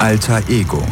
Alter Ego.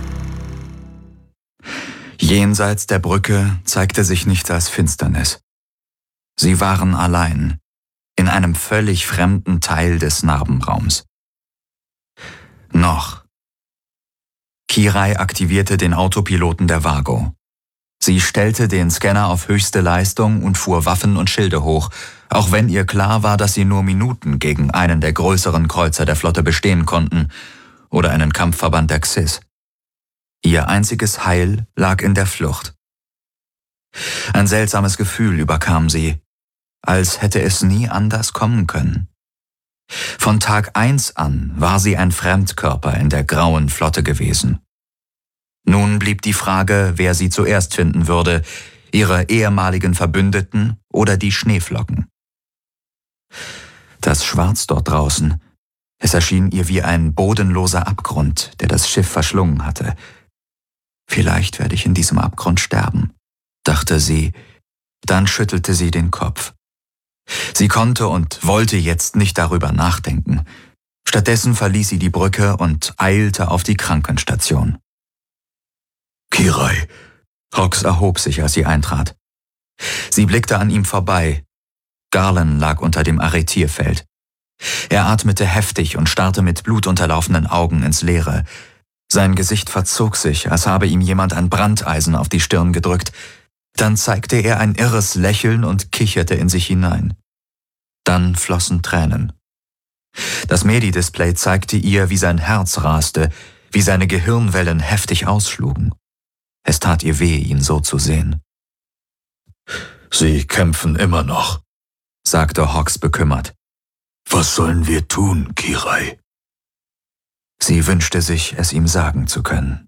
Jenseits der Brücke zeigte sich nichts als Finsternis. Sie waren allein, in einem völlig fremden Teil des Narbenraums. Noch. Kirai aktivierte den Autopiloten der Vago. Sie stellte den Scanner auf höchste Leistung und fuhr Waffen und Schilde hoch, auch wenn ihr klar war, dass sie nur Minuten gegen einen der größeren Kreuzer der Flotte bestehen konnten oder einen Kampfverband der Xys. Ihr einziges Heil lag in der Flucht. Ein seltsames Gefühl überkam sie, als hätte es nie anders kommen können. Von Tag 1 an war sie ein Fremdkörper in der grauen Flotte gewesen. Nun blieb die Frage, wer sie zuerst finden würde, ihre ehemaligen Verbündeten oder die Schneeflocken. Das Schwarz dort draußen, es erschien ihr wie ein bodenloser Abgrund, der das Schiff verschlungen hatte. Vielleicht werde ich in diesem Abgrund sterben, dachte sie, dann schüttelte sie den Kopf. Sie konnte und wollte jetzt nicht darüber nachdenken. Stattdessen verließ sie die Brücke und eilte auf die Krankenstation. Kirai. Hawks erhob sich, als sie eintrat. Sie blickte an ihm vorbei. Garland lag unter dem Arretierfeld. Er atmete heftig und starrte mit blutunterlaufenden Augen ins Leere. Sein Gesicht verzog sich, als habe ihm jemand ein Brandeisen auf die Stirn gedrückt. Dann zeigte er ein irres Lächeln und kicherte in sich hinein. Dann flossen Tränen. Das Medi-Display zeigte ihr, wie sein Herz raste, wie seine Gehirnwellen heftig ausschlugen. Es tat ihr weh, ihn so zu sehen. »Sie kämpfen immer noch«, sagte Hawks bekümmert. »Was sollen wir tun, Kirai?« Sie wünschte sich, es ihm sagen zu können.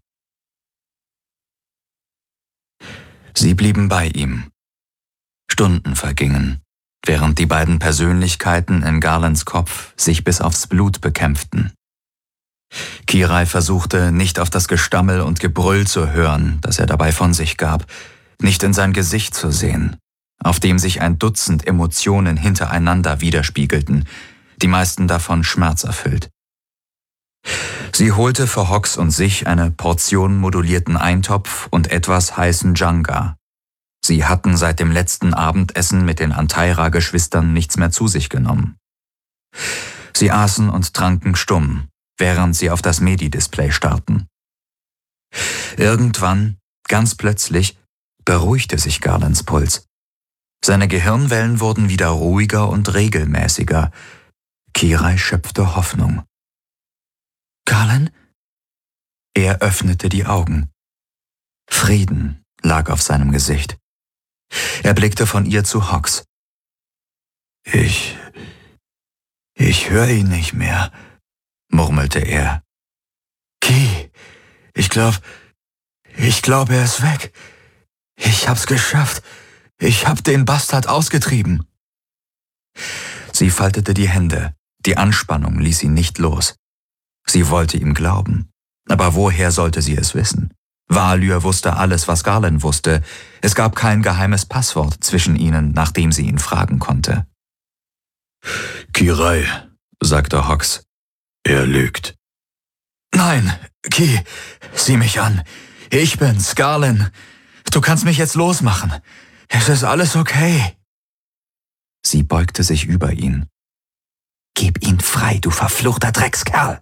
Sie blieben bei ihm. Stunden vergingen, während die beiden Persönlichkeiten in Garlands Kopf sich bis aufs Blut bekämpften. Kirai versuchte, nicht auf das Gestammel und Gebrüll zu hören, das er dabei von sich gab, nicht in sein Gesicht zu sehen, auf dem sich ein Dutzend Emotionen hintereinander widerspiegelten, die meisten davon schmerzerfüllt. Sie holte für Hawks und sich eine Portion modulierten Eintopf und etwas heißen Janga. Sie hatten seit dem letzten Abendessen mit den Antaira-Geschwistern nichts mehr zu sich genommen. Sie aßen und tranken stumm, während sie auf das Medi-Display starrten. Irgendwann, ganz plötzlich, beruhigte sich Garlands Puls. Seine Gehirnwellen wurden wieder ruhiger und regelmäßiger. Kirai schöpfte Hoffnung. »Garland?« Er öffnete die Augen. Frieden lag auf seinem Gesicht. Er blickte von ihr zu Hawks. Ich höre ihn nicht mehr«, murmelte er. »Ki, ich glaube, er ist weg. Ich hab's geschafft. Ich hab den Bastard ausgetrieben.« Sie faltete die Hände. Die Anspannung ließ sie nicht los. Sie wollte ihm glauben. Aber woher sollte sie es wissen? Valyr wusste alles, was Garland wusste. Es gab kein geheimes Passwort zwischen ihnen, nach dem sie ihn fragen konnte. »Kirai«, sagte Hawks. »Er lügt.« »Nein, Ki, sieh mich an. Ich bin's, Garland. Du kannst mich jetzt losmachen. Es ist alles okay.« Sie beugte sich über ihn. »Gib ihn frei, du verfluchter Dreckskerl!«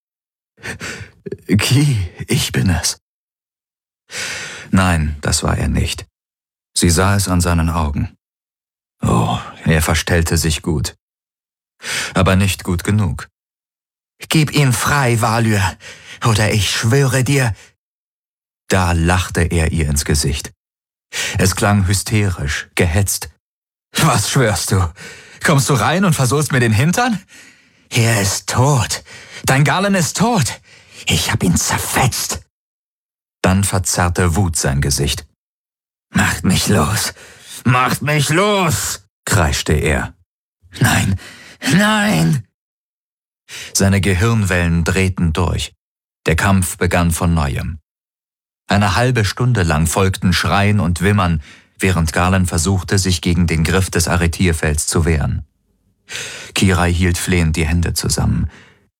»Ki, ich bin es.« Nein, das war er nicht. Sie sah es an seinen Augen. Oh, er verstellte sich gut. Aber nicht gut genug. »Gib ihn frei, Valyr, oder ich schwöre dir...« Da lachte er ihr ins Gesicht. Es klang hysterisch, gehetzt. »Was schwörst du? Kommst du rein und versohlst mir den Hintern? Er ist tot. Dein Garland ist tot. Ich hab ihn zerfetzt.« Dann verzerrte Wut sein Gesicht. »Macht mich los! Macht mich los!« kreischte er. »Nein, nein!« Seine Gehirnwellen drehten durch. Der Kampf begann von neuem. Eine halbe Stunde lang folgten Schreien und Wimmern, während Garland versuchte, sich gegen den Griff des Arretierfelds zu wehren. Kirai hielt flehend die Hände zusammen.